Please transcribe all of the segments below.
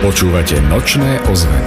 Počúvate Nočné ozveny.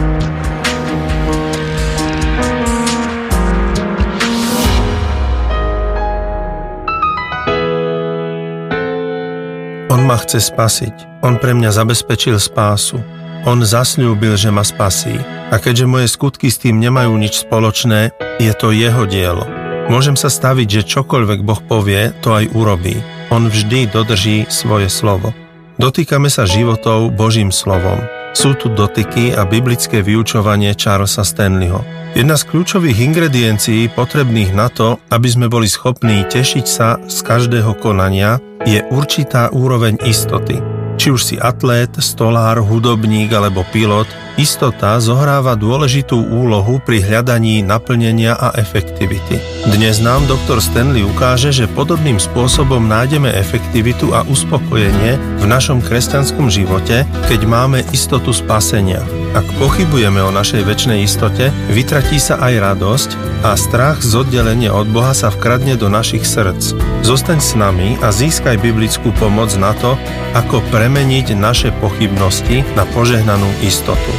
On ma chce spasiť. On pre mňa zabezpečil spásu. On zasľúbil, že ma spasí. A keďže moje skutky s tým nemajú nič spoločné, je to jeho dielo. Môžem sa staviť, že čokoľvek Boh povie, to aj urobí. On vždy dodrží svoje slovo. Dotýkame sa životov Božím slovom. Sú tu dotyky a biblické vyučovanie Charlesa Stanleyho. Jedna z kľúčových ingrediencií potrebných na to, aby sme boli schopní tešiť sa z každého konania, je určitá úroveň istoty. Či už si atlét, stolár, hudobník alebo pilot, istota zohráva dôležitú úlohu pri hľadaní naplnenia a efektivity. Dnes nám doktor Stanley ukáže, že podobným spôsobom nájdeme efektivitu a uspokojenie v našom kresťanskom živote, keď máme istotu spasenia. Ak pochybujeme o našej večnej istote, vytratí sa aj radosť a strach z oddelenia od Boha sa vkradne do našich srdc. Zostaň s nami a získaj biblickú pomoc na to, ako premeniť naše pochybnosti na požehnanú istotu.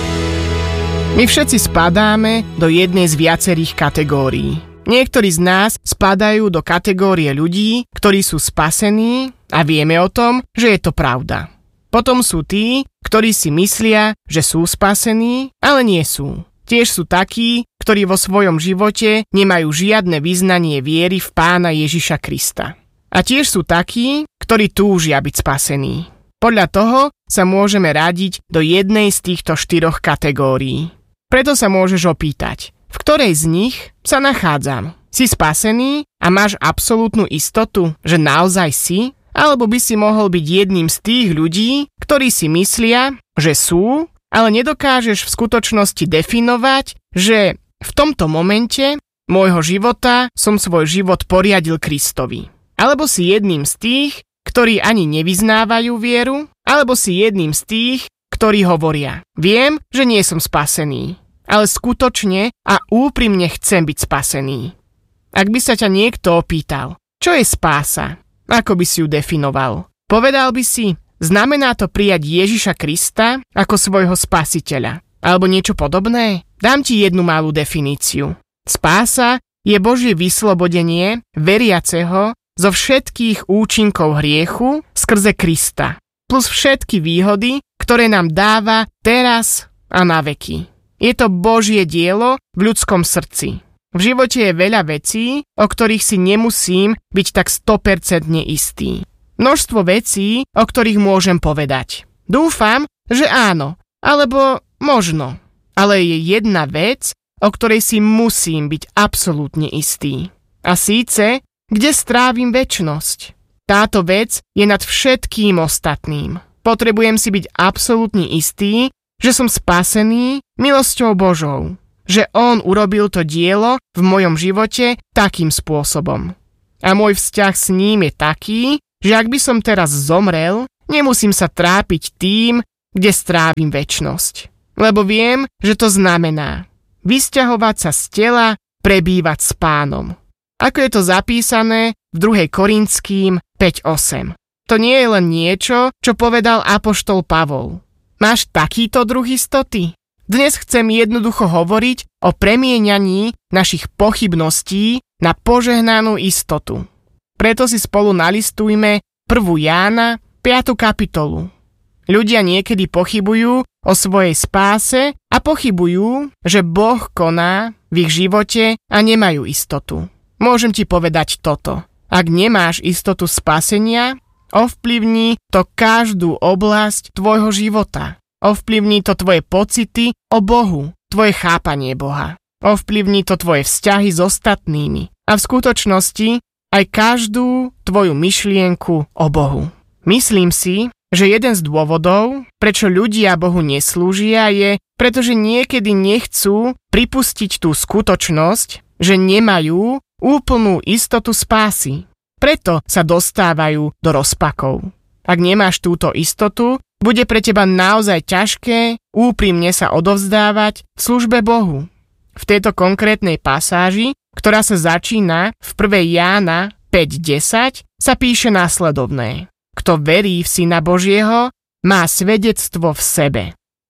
My všetci spadáme do jednej z viacerých kategórií. Niektorí z nás spadajú do kategórie ľudí, ktorí sú spasení a vieme o tom, že je to pravda. Potom sú tí, ktorí si myslia, že sú spasení, ale nie sú. Tiež sú takí, ktorí vo svojom živote nemajú žiadne vyznanie viery v Pána Ježiša Krista. A tiež sú takí, ktorí túžia byť spasení. Podľa toho sa môžeme radiť do jednej z týchto 4 kategórií. Preto sa môžeš opýtať, v ktorej z nich sa nachádzam? Si spasený a máš absolútnu istotu, že naozaj si? Alebo by si mohol byť jedným z tých ľudí, ktorí si myslia, že sú, ale nedokážeš v skutočnosti definovať, že v tomto momente môjho života som svoj život poriadil Kristovi. Alebo si jedným z tých, ktorí ani nevyznávajú vieru, alebo si jedným z tých, ktorí hovoria: viem, že nie som spasený, ale skutočne a úprimne chcem byť spasený. Ak by sa ťa niekto opýtal, čo je spása, ako by si ju definoval? Povedal by si, znamená to prijať Ježiša Krista ako svojho spasiteľa, alebo niečo podobné? Dám ti jednu malú definíciu. Spása je Božie vyslobodenie veriaceho zo všetkých účinkov hriechu skrze Krista, plus všetky výhody, ktoré nám dáva teraz a na veky. Je to Božie dielo v ľudskom srdci. V živote je veľa vecí, o ktorých si nemusím byť tak 100% istý. Množstvo vecí, o ktorých môžem povedať. Dúfam, že áno, alebo možno. Ale je jedna vec, o ktorej si musím byť absolútne istý. A síce, kde strávim večnosť. Táto vec je nad všetkým ostatným. Potrebujem si byť absolútne istý, že som spasený milosťou Božou. Že On urobil to dielo v mojom živote takým spôsobom. A môj vzťah s ním je taký, že ak by som teraz zomrel, nemusím sa trápiť tým, kde strávim večnosť. Lebo viem, že to znamená vysťahovať sa z tela, prebývať s Pánom. Ako je to zapísané v 2. Korinským 5:8. To nie je len niečo, čo povedal apoštol Pavol. Máš takýto druh istoty? Dnes chcem jednoducho hovoriť o premieňaní našich pochybností na požehnanú istotu. Preto si spolu nalistujme 1. Jána 5. kapitolu. Ľudia niekedy pochybujú o svojej spáse a pochybujú, že Boh koná v ich živote a nemajú istotu. Môžem ti povedať toto. Ak nemáš istotu spasenia, ovplyvní to každú oblasť tvojho života. Ovplyvní to tvoje pocity o Bohu, tvoje chápanie Boha. Ovplyvní to tvoje vzťahy s ostatnými a v skutočnosti aj každú tvoju myšlienku o Bohu. Myslím si, že jeden z dôvodov, prečo ľudia Bohu neslúžia, je, pretože niekedy nechcú pripustiť tú skutočnosť, že nemajú úplnú istotu spásy. Preto sa dostávajú do rozpakov. Ak nemáš túto istotu, bude pre teba naozaj ťažké úprimne sa odovzdávať v službe Bohu. V tejto konkrétnej pasáži, ktorá sa začína v 1. Jána 5:10, sa píše následovné. Kto verí v Syna Božieho, má svedectvo v sebe.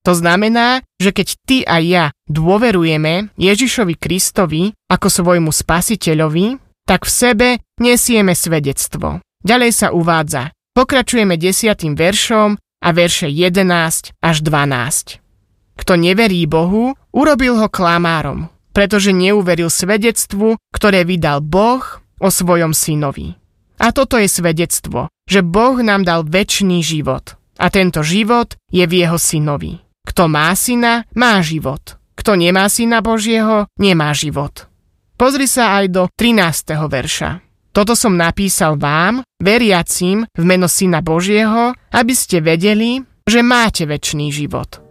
To znamená, že keď ty a ja dôverujeme Ježišovi Kristovi ako svojmu spasiteľovi, tak v sebe nesieme svedectvo. Ďalej sa uvádza. Pokračujeme 10. veršom a verše 11 až 12. Kto neverí Bohu, urobil ho klamárom, pretože neuveril svedectvu, ktoré vydal Boh o svojom synovi. A toto je svedectvo, že Boh nám dal večný život. A tento život je v jeho synovi. Kto má syna, má život. Kto nemá syna Božieho, nemá život. Pozri sa aj do 13. verša. Toto som napísal vám, veriacim v meno Syna Božieho, aby ste vedeli, že máte večný život.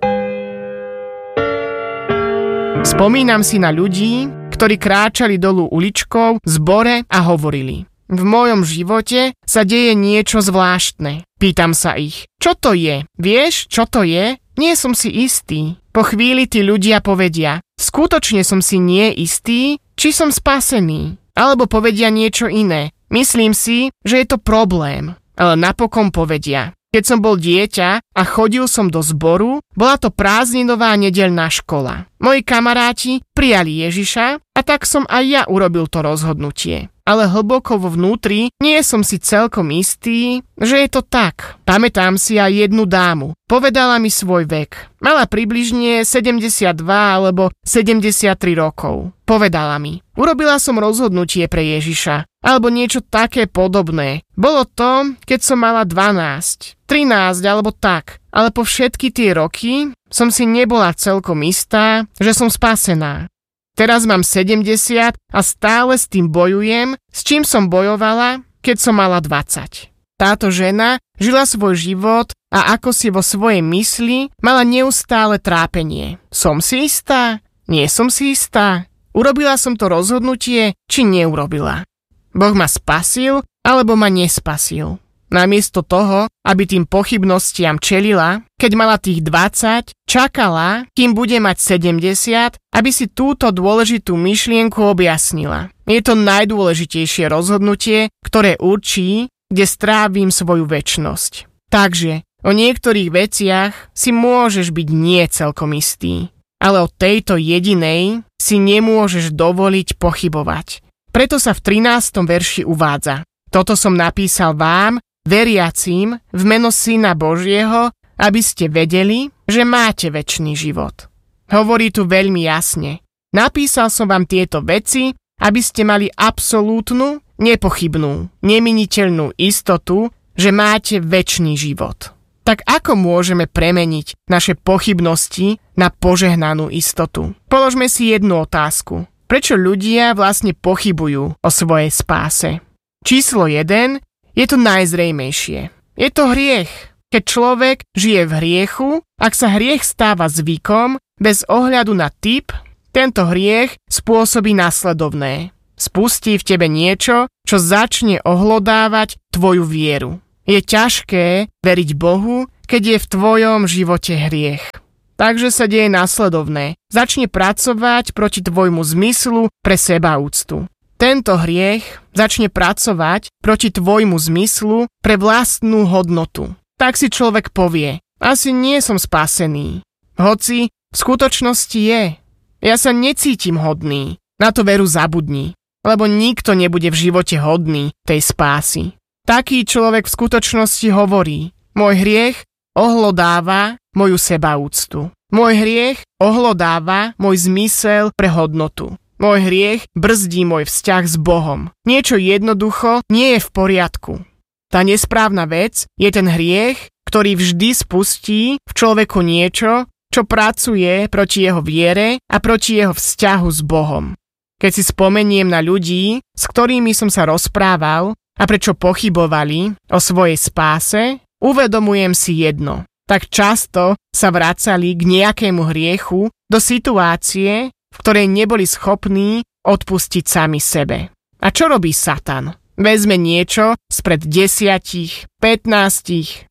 Spomínam si na ľudí, ktorí kráčali dolu uličkou v zbore a hovorili: v mojom živote sa deje niečo zvláštne. Pýtam sa ich, čo to je? Vieš, čo to je? Nie som si istý. Po chvíli tí ľudia povedia, skutočne som si nie istý, či som spasený. Alebo povedia niečo iné. Myslím si, že je to problém. Ale napokon povedia, keď som bol dieťa a chodil som do zboru, bola to prázdninová nedeľná škola. Moji kamaráti prijali Ježiša a tak som aj ja urobil to rozhodnutie. Ale hlboko vo vnútri nie som si celkom istý, že je to tak. Pamätám si aj jednu dámu. Povedala mi svoj vek. Mala približne 72 alebo 73 rokov. Povedala mi, urobila som rozhodnutie pre Ježiša. Alebo niečo také podobné. Bolo to, keď som mala 12, 13 alebo tak. Ale po všetky tie roky som si nebola celkom istá, že som spasená. Teraz mám 70 a stále s tým bojujem, s čím som bojovala, keď som mala 20. Táto žena žila svoj život a ako si vo svojej mysli mala neustále trápenie. Som si istá? Nie som si istá? Urobila som to rozhodnutie, či neurobila? Boh ma spasil, alebo ma nespasil? Namiesto toho, aby tým pochybnostiam čelila, keď mala tých 20, čakala, kým bude mať 70, aby si túto dôležitú myšlienku objasnila. Je to najdôležitejšie rozhodnutie, ktoré určí, kde strávim svoju večnosť. Takže o niektorých veciach si môžeš byť nie celkom istý, ale o tejto jedinej si nemôžeš dovoliť pochybovať. Preto sa v 13. verši uvádza: toto som napísal vám, veriacím v meno Syna Božieho, aby ste vedeli, že máte večný život. Hovorí tu veľmi jasne. Napísal som vám tieto veci, aby ste mali absolútnu, nepochybnú, neminiteľnú istotu, že máte večný život. Tak ako môžeme premeniť naše pochybnosti na požehnanú istotu? Položme si jednu otázku. Prečo ľudia vlastne pochybujú o svojej spáse? Číslo 1 je to najzrejmejšie. Je to hriech. Keď človek žije v hriechu, ak sa hriech stáva zvykom, bez ohľadu na typ, tento hriech spôsobí nasledovné. Spustí v tebe niečo, čo začne ohlodávať tvoju vieru. Je ťažké veriť Bohu, keď je v tvojom živote hriech. Takže sa deje nasledovné. Začne pracovať proti tvojmu zmyslu pre sebaúctu. Tento hriech začne pracovať proti tvojmu zmyslu pre vlastnú hodnotu. Tak si človek povie, asi nie som spasený. Hoci v skutočnosti je. Ja sa necítim hodný. Na to veru zabudni, lebo nikto nebude v živote hodný tej spásy. Taký človek v skutočnosti hovorí, môj hriech ohlodáva moju sebaúctu. Môj hriech ohlodáva môj zmysel pre hodnotu. Môj hriech brzdí môj vzťah s Bohom. Niečo jednoducho nie je v poriadku. Tá nesprávna vec je ten hriech, ktorý vždy spustí v človeku niečo, čo pracuje proti jeho viere a proti jeho vzťahu s Bohom. Keď si spomeniem na ľudí, s ktorými som sa rozprával a prečo pochybovali o svojej spáse, uvedomujem si jedno. Tak často sa vracali k nejakému hriechu do situácie, v ktorej neboli schopní odpustiť sami sebe. A čo robí Satan? Vezme niečo spred 10, 15, 20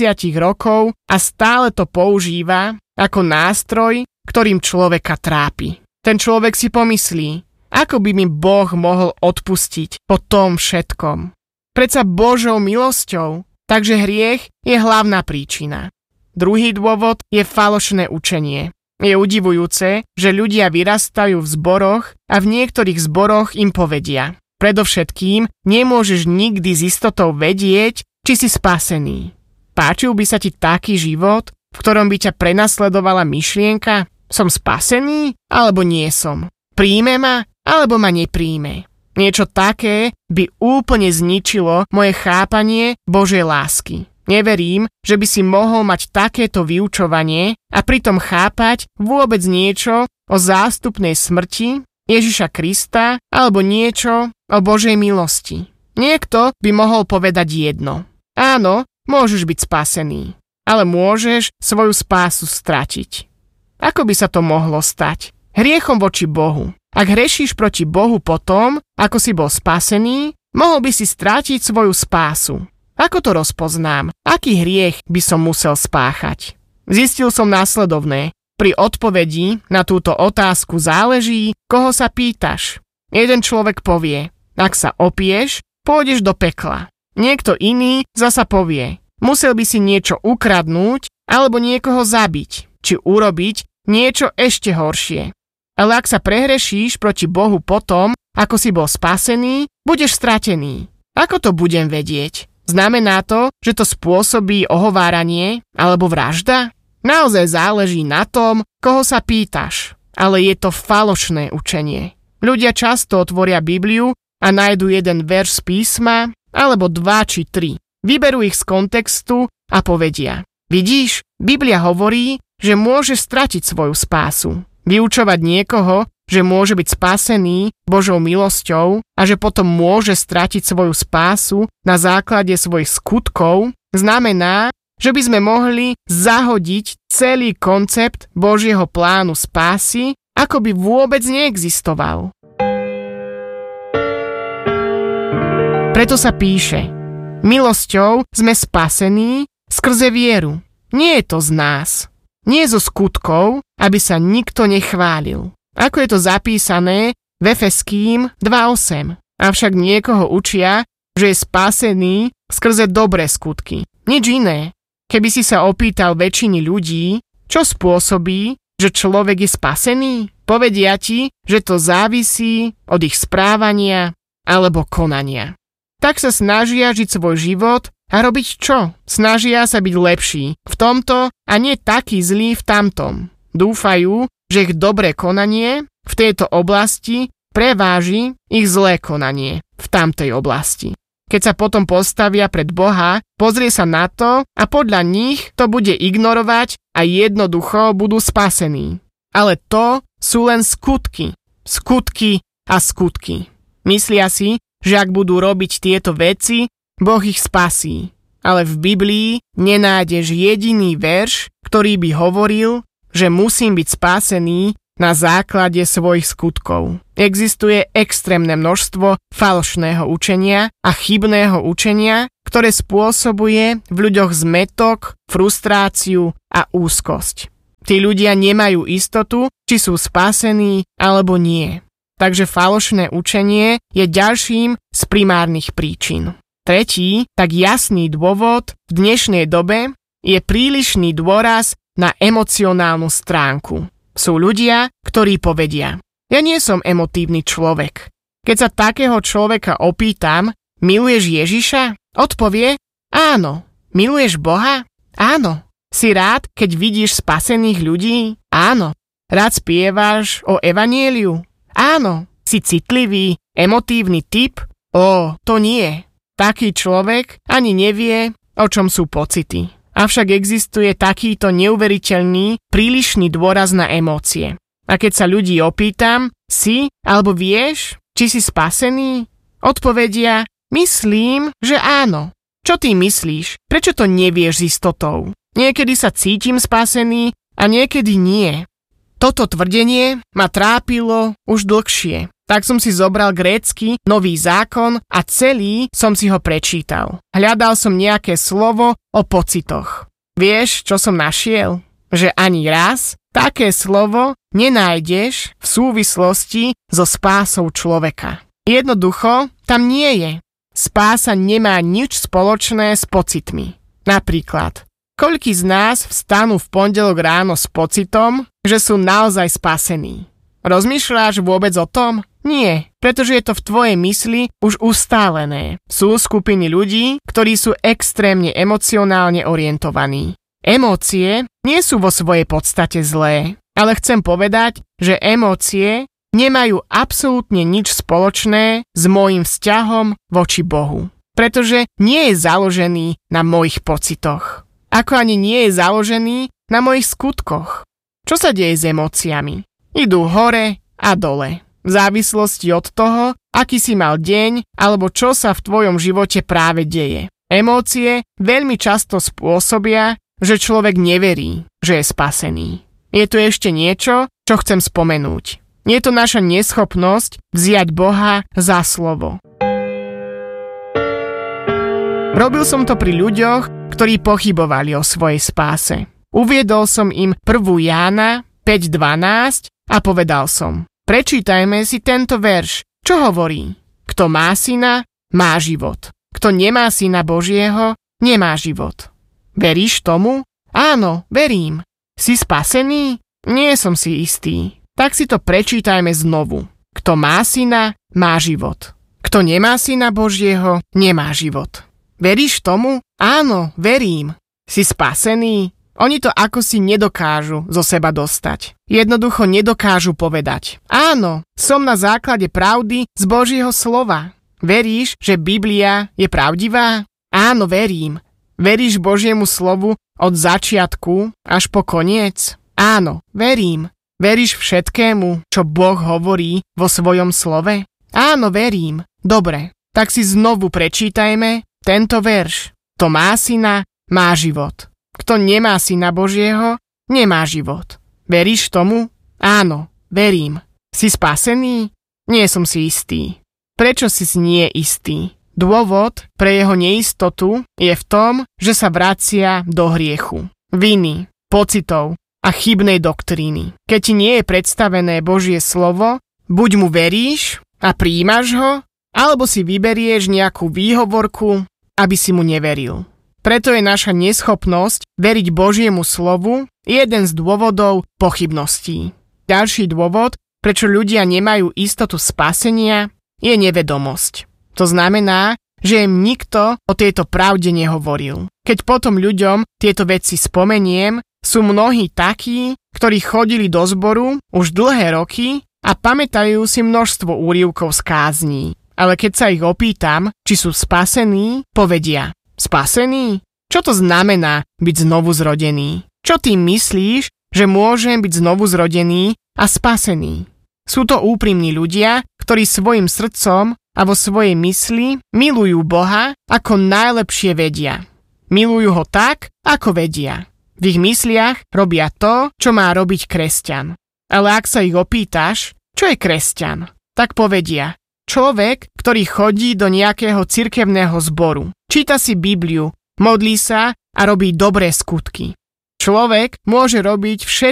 rokov a stále to používa ako nástroj, ktorým človeka trápi. Ten človek si pomyslí, ako by mi Boh mohol odpustiť po tom všetkom. Predsa Božou milosťou, takže hriech je hlavná príčina. Druhý dôvod je falošné učenie. Je udivujúce, že ľudia vyrastajú v zboroch a v niektorých zboroch im povedia: predovšetkým nemôžeš nikdy s istotou vedieť, či si spasený. Páčil by sa ti taký život, v ktorom by ťa prenasledovala myšlienka: som spasený alebo nie som? Príjme ma alebo ma nepríjme? Niečo také by úplne zničilo moje chápanie Božej lásky. Neverím, že by si mohol mať takéto vyučovanie a pritom chápať vôbec niečo o zástupnej smrti Ježiša Krista alebo niečo o Božej milosti. Niekto by mohol povedať jedno: áno, môžeš byť spasený, ale môžeš svoju spásu stratiť. Ako by sa to mohlo stať? Hriechom voči Bohu. Ak hrešíš proti Bohu potom, ako si bol spasený, mohol by si stratiť svoju spásu. Ako to rozpoznám? Aký hriech by som musel spáchať? Zistil som následovné. Pri odpovedi na túto otázku záleží, koho sa pýtaš. Jeden človek povie: ak sa opiješ, pôjdeš do pekla. Niekto iný zasa povie: musel by si niečo ukradnúť alebo niekoho zabiť, či urobiť niečo ešte horšie. Ale ak sa prehrešíš proti Bohu potom, ako si bol spasený, budeš stratený. Ako to budem vedieť? Znamená to, že to spôsobí ohováranie alebo vražda? Naozaj záleží na tom, koho sa pýtaš, ale je to falošné učenie. Ľudia často otvoria Bibliu a nájdu jeden verš z písma, alebo 2 či 3. Vyberú ich z kontextu a povedia: vidíš, Biblia hovorí, že môžeš stratiť svoju spásu. Vyučovať niekoho, že môže byť spasený Božou milosťou a že potom môže stratiť svoju spásu na základe svojich skutkov, znamená, že by sme mohli zahodiť celý koncept Božieho plánu spásy, ako by vôbec neexistoval. Preto sa píše: milosťou sme spasení skrze vieru. Nie je to z nás. Nie zo skutkov, aby sa nikto nechválil. Ako je to zapísané v Efeským 2:8. Avšak niekoho učia, že je spasený skrze dobré skutky. Nič iné. Keby si sa opýtal väčšiny ľudí, čo spôsobí, že človek je spasený, povedia ti, že to závisí od ich správania alebo konania. Tak sa snažia žiť svoj život a robiť čo? Snažia sa byť lepší v tomto a nie taký zlý v tamtom. Dúfajú, že ich dobré konanie v tejto oblasti preváži ich zlé konanie v tamtej oblasti. Keď sa potom postavia pred Boha, pozrie sa na to a podľa nich to bude ignorovať a jednoducho budú spasení. Ale to sú len skutky. Skutky a skutky. Myslia si, že ak budú robiť tieto veci, Boh ich spasí. Ale v Biblii nenájdeš jediný verš, ktorý by hovoril, že musím byť spásený na základe svojich skutkov. Existuje extrémne množstvo falošného učenia a chybného učenia, ktoré spôsobuje v ľuďoch zmätok, frustráciu a úzkosť. Tí ľudia nemajú istotu, či sú spásení alebo nie. Takže falošné učenie je ďalším z primárnych príčin. Tretí, tak jasný dôvod v dnešnej dobe je prílišný dôraz na emocionálnu stránku. Sú ľudia, ktorí povedia: ja nie som emotívny človek. Keď sa takého človeka opýtam: miluješ Ježiša? Odpovie: áno. Miluješ Boha? Áno. Si rád, keď vidíš spasených ľudí? Áno. Rád spievaš o evanjeliu? Áno. Si citlivý, emotívny typ? To nie. Taký človek ani nevie, o čom sú pocity. Avšak existuje takýto neuveriteľný, prílišný dôraz na emócie. A keď sa ľudí opýtam: si alebo vieš, či si spasený? Odpovedia: myslím, že áno. Čo ty myslíš? Prečo to nevieš s istotou? Niekedy sa cítim spasený a niekedy nie. Toto tvrdenie ma trápilo už dlhšie. Tak som si zobral grécky Nový zákon a celý som si ho prečítal. Hľadal som nejaké slovo o pocitoch. Vieš, čo som našiel? Že ani raz také slovo nenájdeš v súvislosti so spásou človeka. Jednoducho tam nie je. Spása nemá nič spoločné s pocitmi. Napríklad, Koľkí z nás vstanú v pondelok ráno s pocitom, že sú naozaj spasení? Rozmýšľaš vôbec o tom? Nie, pretože je to v tvojej mysli už ustálené. Sú skupiny ľudí, ktorí sú extrémne emocionálne orientovaní. Emócie nie sú vo svojej podstate zlé, ale chcem povedať, že emócie nemajú absolútne nič spoločné s môjim vzťahom voči Bohu. Pretože nie je založený na mojich pocitoch. Ako ani nie je založený na mojich skutkoch. Čo sa deje s emóciami? Idú hore a dole. V závislosti od toho, aký si mal deň alebo čo sa v tvojom živote práve deje. Emócie veľmi často spôsobia, že človek neverí, že je spasený. Je tu ešte niečo, čo chcem spomenúť. Je to naša neschopnosť vziať Boha za slovo. Robil som to pri ľuďoch, ktorí pochybovali o svojej spáse. Uviedol som im 1. Jána 5.12 a povedal som: prečítajme si tento verš. Čo hovorí? Kto má syna, má život. Kto nemá syna Božieho, nemá život. Veríš tomu? Áno, verím. Si spasený? Nie som si istý. Tak si to prečítajme znovu. Kto má syna, má život. Kto nemá syna Božieho, nemá život. Veríš tomu? Áno, verím. Si spasený? Oni to ako si nedokážu zo seba dostať. Jednoducho nedokážu povedať: áno, som na základe pravdy z Božieho slova. Veríš, že Biblia je pravdivá? Áno, verím. Veríš Božiemu slovu od začiatku až po koniec? Áno, verím. Veríš všetkému, čo Boh hovorí vo svojom slove? Áno, verím. Dobre, tak si znovu prečítajme tento verš. Kto má syna, má život. Kto nemá syna Božieho, nemá život. Veríš tomu? Áno, verím. Si spasený? Nie som si istý. Prečo si nie istý? Dôvod pre jeho neistotu je v tom, že sa vracia do hriechu, viny, pocitov a chybnej doktríny. Keď ti nie je predstavené Božie slovo, buď mu veríš a prijímaš ho, alebo si vyberieš nejakú výhovorku, aby si mu neveril. Preto je naša neschopnosť veriť Božiemu slovu jeden z dôvodov pochybností. Ďalší dôvod, prečo ľudia nemajú istotu spasenia, je nevedomosť. To znamená, že im nikto o tejto pravde nehovoril. Keď potom ľuďom tieto veci spomeniem, sú mnohí takí, ktorí chodili do zboru už dlhé roky a pamätajú si množstvo úryvkov z kázní. Ale keď sa ich opýtam, či sú spasení, povedia: spasený? Čo to znamená byť znovu zrodený? Čo ty myslíš, že môžem byť znovu zrodený a spasený? Sú to úprimní ľudia, ktorí svojim srdcom a vo svojej mysli milujú Boha, ako najlepšie vedia. Milujú ho tak, ako vedia. V ich mysliach robia to, čo má robiť kresťan. Ale ak sa ich opýtaš, čo je kresťan, tak povedia: človek, ktorý chodí do nejakého cirkevného zboru, číta si Bibliu, modlí sa a robí dobré skutky. Človek môže robiť všetko